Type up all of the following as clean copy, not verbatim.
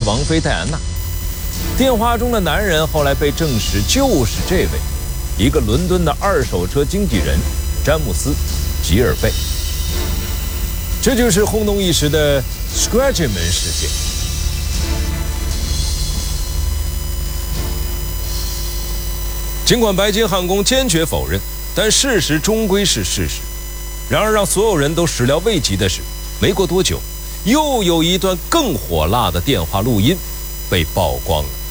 王妃戴安娜。电话中的男人后来被证实就是这位，一个伦敦的二手车经纪人詹姆斯·吉尔贝。这就是轰动一时的 Scratchy 门事件。尽管白金汉宫坚决否认，但事实终归是事实。然而让所有人都始料未及的是，没过多久，又有一段更火辣的电话录音被曝光了。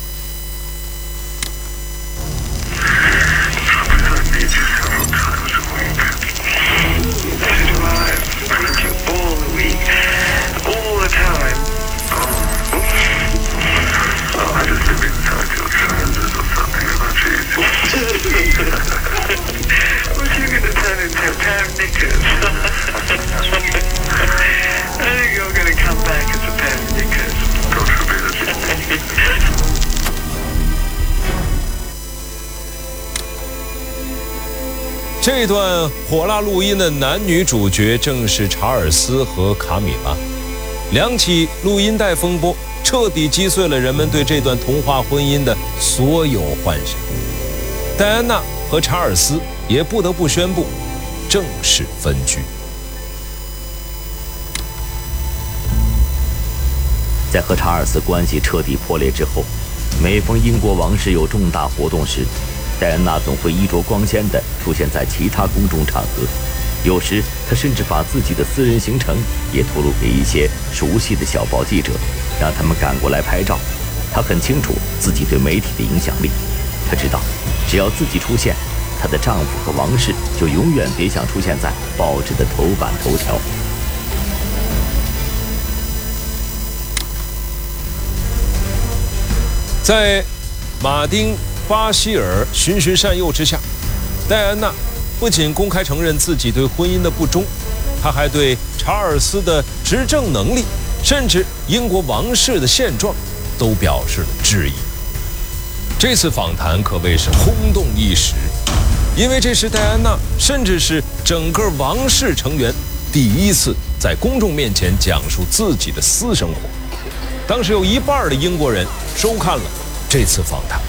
这段火辣录音的男女主角正是查尔斯和卡米拉。两起录音带风波彻底击碎了人们对这段童话婚姻的所有幻想。戴安娜和查尔斯也不得不宣布正式分居。 在和查尔斯关系彻底破裂之后，每逢英国王室有重大活动时，戴安娜总会衣着光鲜地出现在其他公众场合，有时她甚至把自己的私人行程也透露给一些熟悉的小报记者，让他们赶过来拍照。她很清楚自己对媒体的影响力，她知道只要自己出现，她的丈夫和王室就永远别想出现在报纸的头版头条。 在马丁·巴希尔循循善诱之下，戴安娜不仅公开承认自己对婚姻的不忠，她还对查尔斯的执政能力，甚至英国王室的现状，都表示了质疑。这次访谈可谓是轰动一时，因为这是戴安娜，甚至是整个王室成员第一次在公众面前讲述自己的私生活。当时有一半的英国人收看了这次访谈。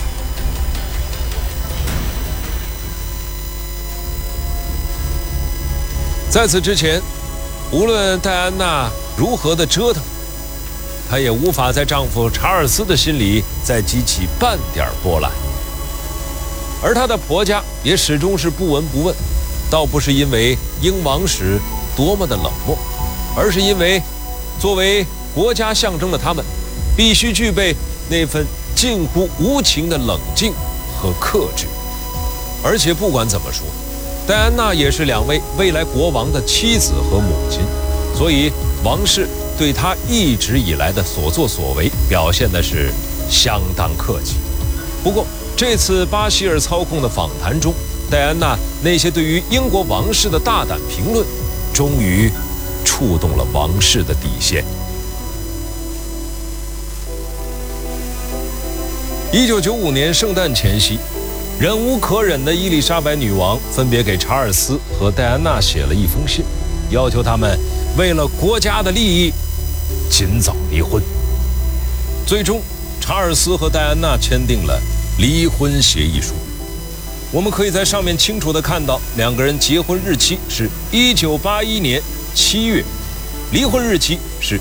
在此之前，无论戴安娜如何的折腾，她也无法在丈夫查尔斯的心里再激起半点波澜。而她的婆家也始终是不闻不问，倒不是因为英王室多么的冷漠，而是因为作为国家象征的他们，必须具备那份近乎无情的冷静和克制。而且不管怎么说，戴安娜也是两位未来国王的妻子和母亲，所以王室对她一直以来的所作所为表现的是相当客气。不过这次巴希尔操控的访谈中，戴安娜那些对于英国王室的大胆评论，终于触动了王室的底线。1995年圣诞前夕，忍无可忍的伊丽莎白女王分别给查尔斯和戴安娜写了一封信，要求他们为了国家的利益尽早离婚。最终，查尔斯和戴安娜签订了离婚协议书。我们可以在上面清楚地看到，两个人结婚日期是1981年7月，离婚日期是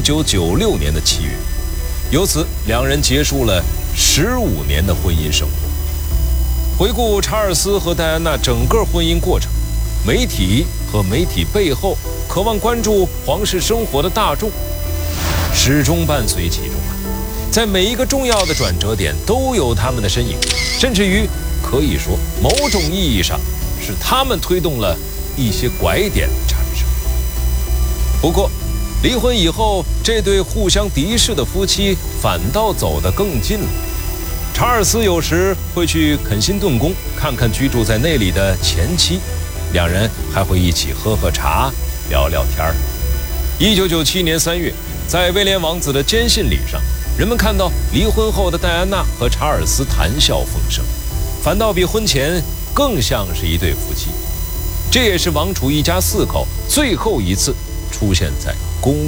1996年的7月。由此，两人结束了15年的婚姻生活。回顾查尔斯和戴安娜整个婚姻过程，媒体和媒体背后渴望关注皇室生活的大众，始终伴随其中啊。在每一个重要的转折点都有他们的身影，甚至于可以说，某种意义上是他们推动了一些拐点的产生。不过，离婚以后，这对互相敌视的夫妻反倒走得更近了。查尔斯有时会去肯辛顿宫看看居住在那里的前妻，两人还会一起喝喝茶、聊聊天儿。1997年3月，在威廉王子的坚信礼上，人们看到离婚后的戴安娜和查尔斯谈笑风生，反倒比婚前更像是一对夫妻。这也是王储一家4口最后一次出现在公